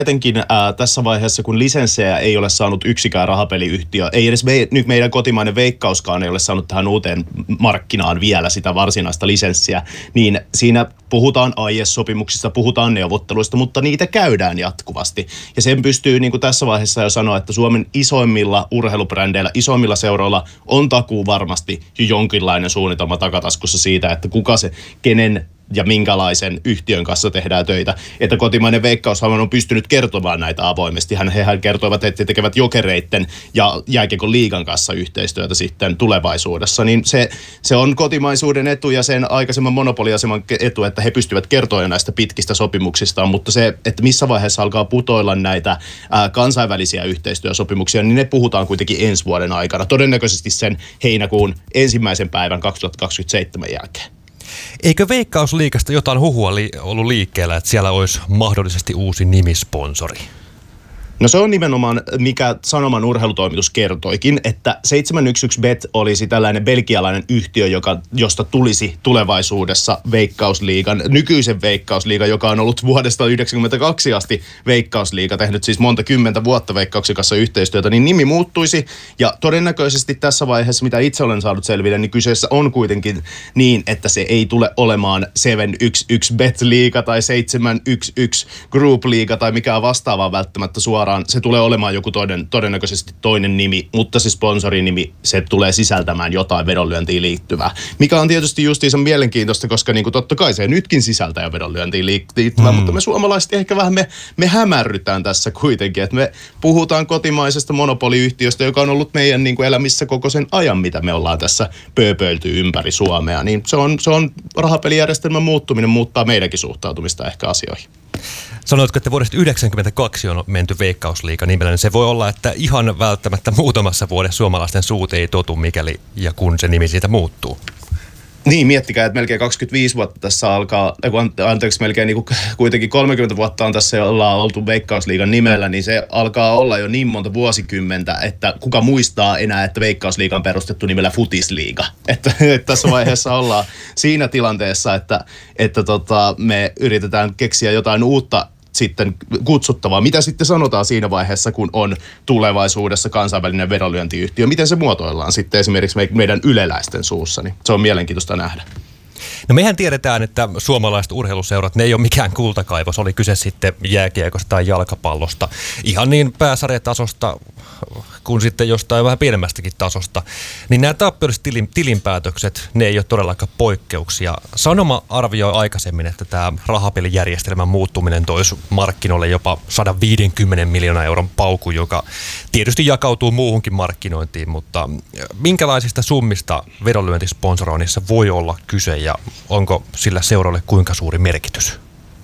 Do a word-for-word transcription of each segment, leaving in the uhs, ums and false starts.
Etenkin äh, tässä vaiheessa, kun lisenssejä ei ole saanut yksikään rahapeliyhtiö, ei edes me, nyt meidän kotimainen Veikkauskaan ei ole saanut tähän uuteen markkinaan vielä sitä varsinaista lisenssiä, niin siinä puhutaan aiesopimuksista, puhutaan neuvotteluista, mutta niitä käydään jatkuvasti. Ja sen pystyy niin kuin tässä vaiheessa jo sanoa, että Suomen isoimmilla urheilubrändeillä, isoimmilla seuroilla on takuu varmasti jo jonkinlainen suunnitelma takataskussa siitä, että kuka se, kenen ja minkälaisen yhtiön kanssa tehdään töitä. Että kotimainen Veikkaushan on pystynyt kertomaan näitä avoimesti. Hän, hehän kertoivat, että he tekevät Jokereitten ja Jääkiekon liigan kanssa yhteistyötä sitten tulevaisuudessa. Niin se, se on kotimaisuuden etu ja sen aikaisemman monopoliaseman etu, että he pystyvät kertomaan näistä pitkistä sopimuksistaan, mutta se, että missä vaiheessa alkaa putoilla näitä ää, kansainvälisiä yhteistyösopimuksia, niin ne puhutaan kuitenkin ensi vuoden aikana. Todennäköisesti sen heinäkuun ensimmäisen päivän kaksituhattakaksikymmentäseitsemän jälkeen. Eikö Veikkausliigasta jotain huhua li- ollut liikkeellä, että siellä olisi mahdollisesti uusi nimisponsori? No se on nimenomaan, mikä Sanoman urheilutoimitus kertoikin, että seitsemän yksi yksi Bet olisi tällainen belgialainen yhtiö, joka, josta tulisi tulevaisuudessa Veikkausliigan, nykyisen Veikkausliigan, joka on ollut vuodesta yhdeksänkymmentäkaksi asti Veikkausliiga, tehnyt siis monta kymmentä vuotta Veikkauksen kanssa yhteistyötä, niin nimi muuttuisi. Ja todennäköisesti tässä vaiheessa, mitä itse olen saanut selville, niin kyseessä on kuitenkin niin, että se ei tule olemaan seitsemän yksi yksi Bet-liiga tai seitsemän yksi yksi Group-liiga tai mikään vastaavaa välttämättä suoraan. Se tulee olemaan joku toinen, todennäköisesti toinen nimi, mutta se sponsorinimi, se tulee sisältämään jotain vedonlyöntiin liittyvää. Mikä on tietysti justiinsa mielenkiintoista, koska niin kuin totta kai se nytkin sisältää jo vedonlyöntiin liittyvää, mm. mutta me suomalaiset ehkä vähän me, me hämärrytään tässä kuitenkin, että me puhutaan kotimaisesta monopoliyhtiöstä, joka on ollut meidän niin kuin elämissä koko sen ajan, mitä me ollaan tässä pööpöilty ympäri Suomea. Niin se on, se on rahapelijärjestelmän muuttuminen muuttaa meidänkin suhtautumista ehkä asioihin. Sanoitko, että vuodesta yhdeksänkymmentäkaksi on menty Veikkausliiga nimellä, niin se voi olla, että ihan välttämättä muutamassa vuodessa suomalaisten suut ei totu, mikäli ja kun se nimi siitä muuttuu. Niin, miettikää, että melkein kaksikymmentäviisi vuotta tässä alkaa, anteeksi, melkein niin kuin kuitenkin kolmekymmentä vuotta on tässä ollaan oltu Veikkausliigan nimellä, niin se alkaa olla jo niin monta vuosikymmentä, että kuka muistaa enää, että Veikkausliiga on perustettu nimellä Futisliiga. Että, että tässä vaiheessa ollaan siinä tilanteessa, että, että tota, me yritetään keksiä jotain uutta sitten kutsuttavaa. Mitä sitten sanotaan siinä vaiheessa, kun on tulevaisuudessa kansainvälinen vedonlyöntiyhtiö? Miten se muotoillaan sitten esimerkiksi meidän yleläisten suussa? Niin se on mielenkiintoista nähdä. No mehän tiedetään, että suomalaiset urheiluseurat, ne ei ole mikään kultakaivos, oli kyse sitten jääkiekosta tai jalkapallosta. Ihan niin pääsarjatasosta kuin sitten jostain vähän pienemmästäkin tasosta. Niin nämä tappiolliset tilin, tilinpäätökset, ne ei ole todellakaan poikkeuksia. Sanoma arvioi aikaisemmin, että tämä rahapelijärjestelmän muuttuminen toisi markkinoille jopa sata viisikymmentä miljoonaa euron pauku, joka tietysti jakautuu muuhunkin markkinointiin, mutta minkälaisista summista vedonlyöntisponsoroinnissa voi olla kyse ja onko sillä seuralle kuinka suuri merkitys?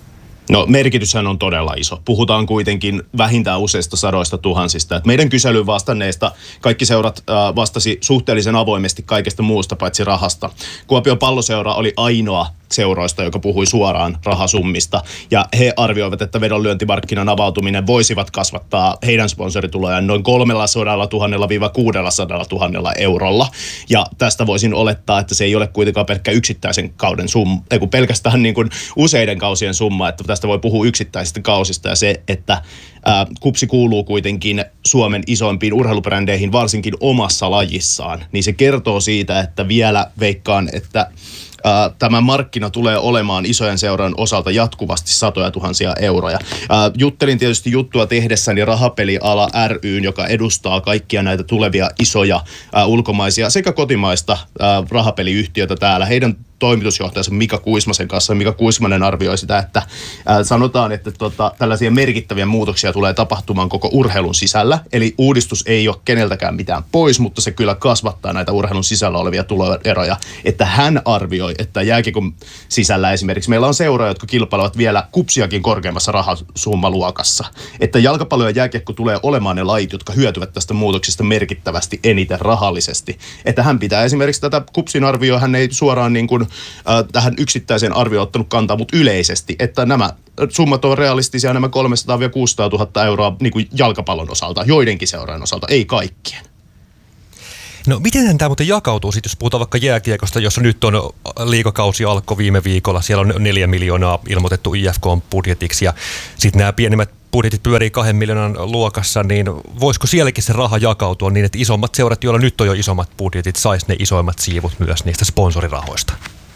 No merkityshän on todella iso. Puhutaan kuitenkin vähintään useista sadoista tuhansista. Et meidän kyselyyn vastanneista kaikki seurat äh, vastasi suhteellisen avoimesti kaikesta muusta paitsi rahasta. Kuopion Palloseura oli ainoa seuroista, joka puhui suoraan rahasummista. Ja he arvioivat, että vedonlyöntimarkkinan avautuminen voisivat kasvattaa heidän sponsoritulojaan noin kolmesataatuhatta viiva kuusisataatuhatta eurolla. Ja tästä voisin olettaa, että se ei ole kuitenkaan pelkkä yksittäisen kauden summa, ei kun pelkästään niin kuin useiden kausien summa, että tästä voi puhua yksittäisistä kausista ja se, että ää, KuPS kuuluu kuitenkin Suomen isoimpiin urheilubrändeihin, varsinkin omassa lajissaan, niin se kertoo siitä, että vielä veikkaan, että ää, tämä markkina tulee olemaan isojen seuran osalta jatkuvasti satoja tuhansia euroja. Ää, juttelin tietysti juttua tehdessäni Rahapeliala ry:n, joka edustaa kaikkia näitä tulevia isoja ää, ulkomaisia sekä kotimaista ää, rahapeliyhtiötä täällä. Heidän toimitusjohtajansa Mika Kuismasen kanssa. Mika Kuismanen arvioi sitä, että ää, sanotaan, että tota, tällaisia merkittäviä muutoksia tulee tapahtumaan koko urheilun sisällä. Eli uudistus ei ole keneltäkään mitään pois, mutta se kyllä kasvattaa näitä urheilun sisällä olevia tuloeroja. Että hän arvioi, että jääkiekon sisällä esimerkiksi meillä on seuroja, jotka kilpailevat vielä KuPSiakin korkeammassa rahasummaluokassa. Että jalkapallo ja jääkiekko tulee olemaan ne lajit, jotka hyötyvät tästä muutoksesta merkittävästi eniten rahallisesti. Että hän pitää esimerkiksi tätä KuPSin arvioa, hän ei suoraan niin kuin tähän yksittäiseen arvioon ottanut kantaa, mutta yleisesti, että nämä summat on realistisia, nämä kolmesataatuhatta kuusisataatuhatta euroa niin kuin jalkapallon osalta, joidenkin seurojen osalta, ei kaikkien. No miten tämä muuten jakautuu sitten, jos puhutaan vaikka jääkiekosta, jossa nyt on liigakausi alkoi viime viikolla, siellä on neljä miljoonaa ilmoitettu I F K:n budjetiksi ja sitten nämä pienimmät budjetit pyörii kahden miljoonan luokassa, niin voisiko sielläkin se raha jakautua niin, että isommat seurat, joilla nyt on jo isommat budjetit, sais ne isoimmat siivut myös niistä sponsorirahoista?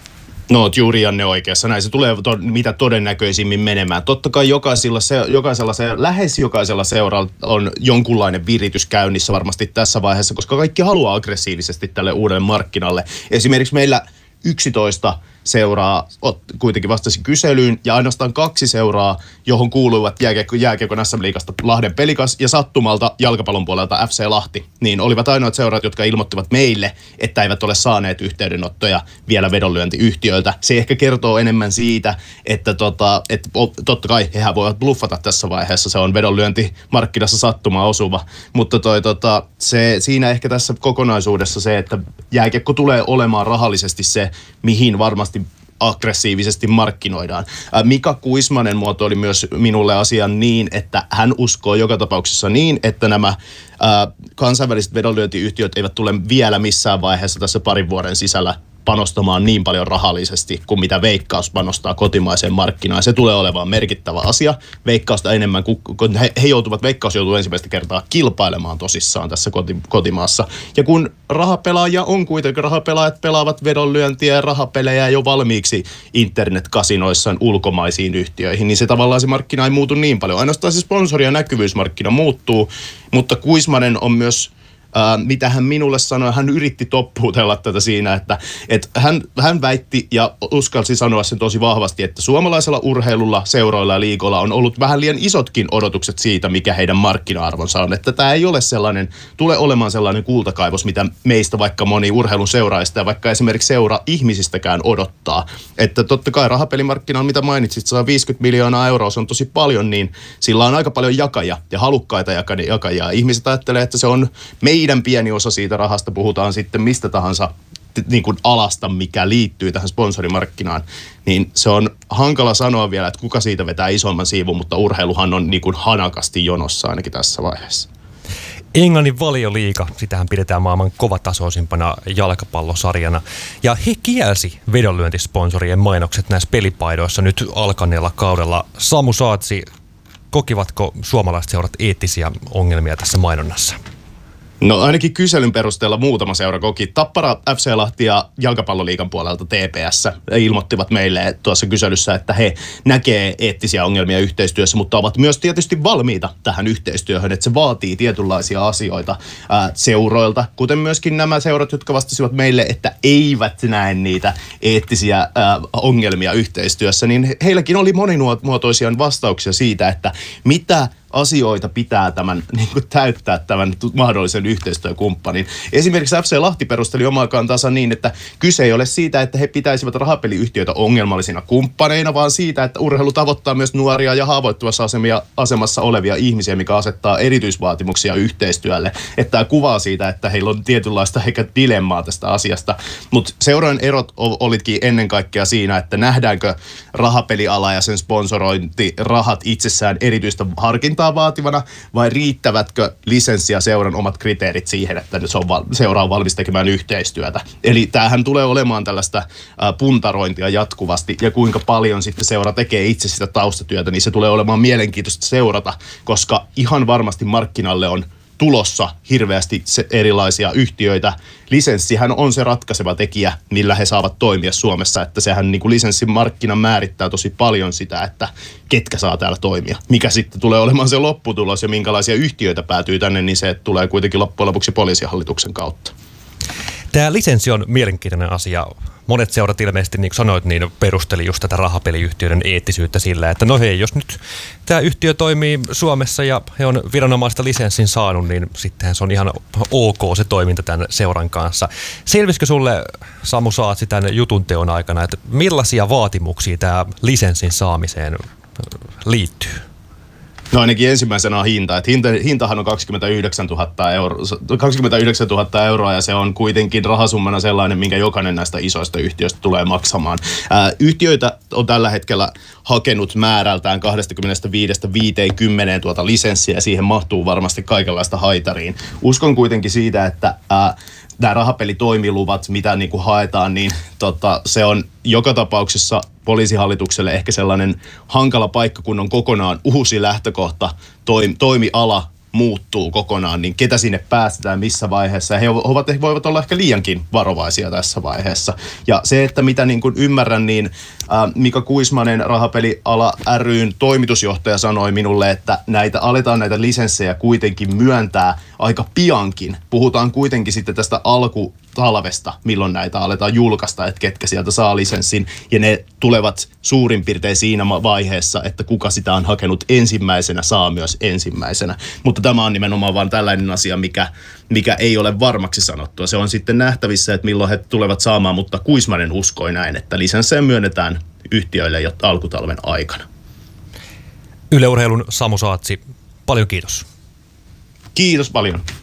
No, oot juuri Janne oikeassa. Näin se tulee to, mitä todennäköisimmin menemään. Totta kai jokaisella, se, jokaisella se, lähes jokaisella seuralla on jonkunlainen viritys käynnissä varmasti tässä vaiheessa, koska kaikki haluaa aggressiivisesti tälle uudelle markkinalle. Esimerkiksi meillä yksitoista seuraa kuitenkin vastasi kyselyyn ja ainoastaan kaksi seuraa, johon kuuluivat jääkiekko, jääkiekon S M-liigasta Lahden Pelikas ja sattumalta jalkapallon puolelta F C Lahti, niin olivat ainoat seurat, jotka ilmoittivat meille, että eivät ole saaneet yhteydenottoja vielä vedonlyöntiyhtiöiltä. Se ehkä kertoo enemmän siitä, että, tota, että totta kai hehän voivat bluffata tässä vaiheessa, se on vedonlyöntimarkkinassa sattuma osuva, mutta toi, tota, se, siinä ehkä tässä kokonaisuudessa se, että jääkiekko tulee olemaan rahallisesti se, mihin varmasti aggressiivisesti markkinoidaan. Mika Kuismanen muotoili myös minulle asian niin, että hän uskoo joka tapauksessa niin, että nämä ää, kansainväliset vedonlyöntiyhtiöt eivät tule vielä missään vaiheessa tässä parin vuoden sisällä panostamaan niin paljon rahallisesti kuin mitä Veikkaus panostaa kotimaiseen markkinaan. Se tulee olemaan merkittävä asia. Veikkausta enemmän, kun he, he joutuvat, Veikkaus joutuu ensimmäistä kertaa kilpailemaan tosissaan tässä koti, kotimaassa. Ja kun rahapelaajia on kuitenkin, rahapelaajat pelaavat vedonlyöntiä ja rahapelejä jo valmiiksi internetkasinoissaan ulkomaisiin yhtiöihin, niin se tavallaan se markkina ei muutu niin paljon. Ainoastaan se sponsori- ja näkyvyysmarkkina muuttuu, mutta Kuismanen on myös Uh, mitä hän minulle sanoi, hän yritti toppuutella tätä siinä, että, että hän, hän väitti ja uskalsi sanoa sen tosi vahvasti, että suomalaisella urheilulla, seuroilla ja liigoilla on ollut vähän liian isotkin odotukset siitä, mikä heidän markkina-arvonsa on. Että tämä ei ole sellainen, tule olemaan sellainen kultakaivos, mitä meistä vaikka moni urheilun seuraajista ja vaikka esimerkiksi seura-ihmisistäkään odottaa. Että totta kai rahapelimarkkina, mitä mainitsit, sata viisikymmentä miljoonaa euroa, se on tosi paljon, niin sillä on aika paljon jakajia ja halukkaita jakajia. Ihmiset ajattelee, että se on meidän Meidän pieni osa siitä rahasta, puhutaan sitten mistä tahansa niin kuin alasta, mikä liittyy tähän sponsorimarkkinaan, niin se on hankala sanoa vielä, että kuka siitä vetää isomman siivun, mutta urheiluhan on niin kuin hanakasti jonossa ainakin tässä vaiheessa. Englannin Valioliiga, sitähän pidetään maailman kovatasoisimpana jalkapallosarjana. Ja he kielsi vedonlyöntisponsorien mainokset näissä pelipaidoissa nyt alkaneella kaudella. Samu Saatsi, kokivatko suomalaiset seurat eettisiä ongelmia tässä mainonnassa? No ainakin kyselyn perusteella muutama seura koki. Tappara, F C Lahti ja Jalkapalloliigan puolelta T P S ilmoittivat meille tuossa kyselyssä, että he näkee eettisiä ongelmia yhteistyössä, mutta ovat myös tietysti valmiita tähän yhteistyöhön, että se vaatii tietynlaisia asioita ää, seuroilta, kuten myöskin nämä seurat, jotka vastasivat meille, että eivät näe niitä eettisiä ää, ongelmia yhteistyössä, niin heilläkin oli monimuotoisia vastauksia siitä, että mitä asioita pitää tämän niin kuin täyttää tämän mahdollisen yhteistyökumppanin. Esimerkiksi F C Lahti perusteli omaa kantansa niin, että kyse ei ole siitä, että he pitäisivät rahapeliyhtiöitä ongelmallisina kumppaneina, vaan siitä, että urheilu tavoittaa myös nuoria ja haavoittuvassa asemassa olevia ihmisiä, mikä asettaa erityisvaatimuksia yhteistyölle. Että tämä kuvaa siitä, että heillä on tietynlaista ehkä dilemmaa tästä asiasta. Mutta seurojen erot olitkin ennen kaikkea siinä, että nähdäänkö rahapeliala ja sen sponsorointirahat itsessään erityistä harkintaa vaativana, vai riittävätkö lisenssi ja seuran omat kriteerit siihen, että se on val- seura on valmis tekemään yhteistyötä. Eli tämähän tulee olemaan tällaista ä, puntarointia jatkuvasti, ja kuinka paljon sitten seura tekee itse sitä taustatyötä, niin se tulee olemaan mielenkiintoista seurata, koska ihan varmasti markkinalle on tulossa hirveästi erilaisia yhtiöitä. Lisenssihän on se ratkaiseva tekijä, millä he saavat toimia Suomessa, että sehän niin kuin lisenssimarkkina määrittää tosi paljon sitä, että ketkä saa täällä toimia. Mikä sitten tulee olemaan se lopputulos ja minkälaisia yhtiöitä päätyy tänne, niin se tulee kuitenkin loppujen lopuksi poliisihallituksen kautta. Tämä lisenssi on mielenkiintoinen asia. Monet seurat ilmeisesti, niin kuin sanoit, niin perusteli just tätä rahapeliyhtiöiden eettisyyttä sillä, että no hei, jos nyt tämä yhtiö toimii Suomessa ja he on viranomaista lisenssin saanut, niin sittenhän se on ihan ok se toiminta tämän seuran kanssa. Selvisikö sulle, Samu Saatsi, tämän jutun teon aikana, että millaisia vaatimuksia tämä lisenssin saamiseen liittyy? No ainakin ensimmäisenä on hinta. Että hinta hintahan on kaksikymmentäyhdeksän tuhatta euroa, kaksikymmentäyhdeksän tuhatta euroa ja se on kuitenkin rahasummana sellainen, minkä jokainen näistä isoista yhtiöistä tulee maksamaan. Ää, yhtiöitä on tällä hetkellä hakenut määrältään kaksikymmentäviisi viisikymmentä tuota lisenssiä ja siihen mahtuu varmasti kaikenlaista haitariin. Uskon kuitenkin siitä, että ää, nämä rahapelitoimiluvat, mitä niin kuin haetaan, niin tota, se on joka tapauksessa poliisihallitukselle ehkä sellainen hankala paikka, kun on kokonaan uusi lähtökohta, toim, toimiala muuttuu kokonaan, niin ketä sinne päästetään missä vaiheessa. Ja he ovat, he voivat olla ehkä liiankin varovaisia tässä vaiheessa. Ja se, että mitä niin kuin ymmärrän, niin ää, Mika Kuismanen, Rahapeliala ry:n toimitusjohtaja, sanoi minulle, että näitä aletaan näitä lisenssejä kuitenkin myöntää aika piankin. Puhutaan kuitenkin sitten tästä alkutalvesta, milloin näitä aletaan julkaista, että ketkä sieltä saa lisenssin. Ja ne tulevat suurin piirtein siinä vaiheessa, että kuka sitä on hakenut ensimmäisenä, saa myös ensimmäisenä. Mutta tämä on nimenomaan vain tällainen asia, mikä, mikä ei ole varmaksi sanottua. Se on sitten nähtävissä, että milloin he tulevat saamaan, mutta Kuismanen uskoi näin, että lisenssejä myönnetään yhtiöille jo alkutalven aikana. Yle Urheilun Samu Saatsi, paljon kiitos. Kiitos paljon.